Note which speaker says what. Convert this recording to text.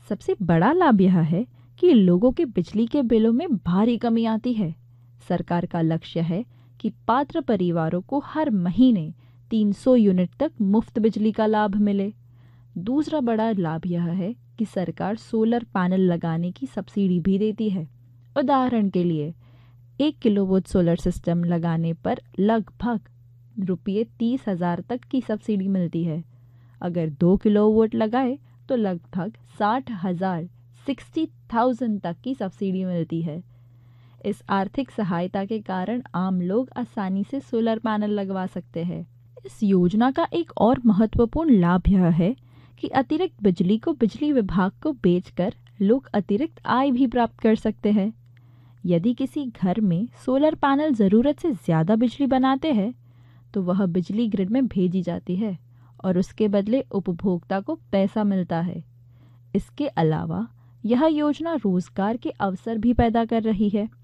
Speaker 1: सबसे बड़ा लाभ यह है कि लोगों के बिजली के बिलों में भारी कमी आती है। सरकार का लक्ष्य है कि पात्र परिवारों को हर महीने 300 यूनिट तक मुफ्त बिजली का लाभ मिले। दूसरा बड़ा लाभ यह है कि सरकार सोलर पैनल लगाने की सब्सिडी भी देती है। उदाहरण के लिए 1 किलोवाट सोलर सिस्टम लगाने पर लगभग रुपये 30,000 तक की सब्सिडी मिलती है। अगर 2 किलोवाट लगाए तो लगभग 60,000 तक की सब्सिडी मिलती है। इस आर्थिक सहायता के कारण आम लोग आसानी से सोलर पैनल लगवा सकते हैं। इस योजना का एक और महत्वपूर्ण लाभ यह है कि अतिरिक्त बिजली को बिजली विभाग को बेचकर लोग अतिरिक्त आय भी प्राप्त कर सकते हैं। यदि किसी घर में सोलर पैनल ज़रूरत से ज़्यादा बिजली बनाते हैं तो वह बिजली ग्रिड में भेजी जाती है और उसके बदले उपभोक्ता को पैसा मिलता है। इसके अलावा यह योजना रोजगार के अवसर भी पैदा कर रही है।